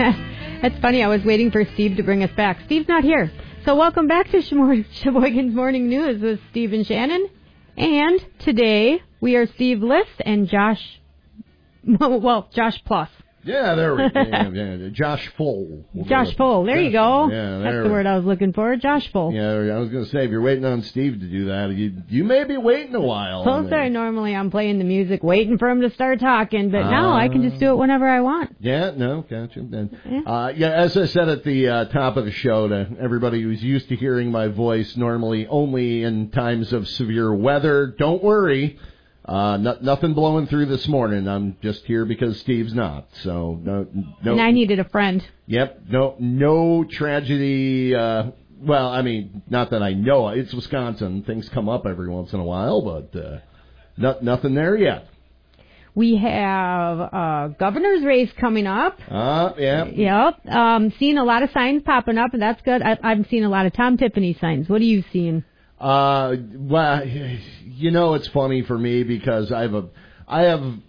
That's funny. I was waiting for Steve to bring us back. Steve's not here. So welcome back to Sheboygan's Morning News with Steve and Shannon. And today we are Steve List and Josh Plus. Yeah, there we go. Josh Full. Josh Full. There you go. Yeah, that's the word I was looking for. Josh Full. Yeah, I was going to say, if you're waiting on Steve to do that, you may be waiting a while. So sorry, normally I'm playing the music, waiting for him to start talking, but now I can just do it whenever I want. Yeah, no, gotcha. As I said at the top of the show, to everybody who's used to hearing my voice normally only in times of severe weather, don't worry. Nothing blowing through this morning. I'm just here because Steve's not. So no. And I needed a friend. Yep. No tragedy. Well, I mean, not that I know. It's Wisconsin. Things come up every once in a while, but nothing there yet. We have a governor's race coming up. Yeah. Yep. Seeing a lot of signs popping up, and that's good. I've seen a lot of Tom Tiffany signs. What are you seeing? Well, it's funny for me because I have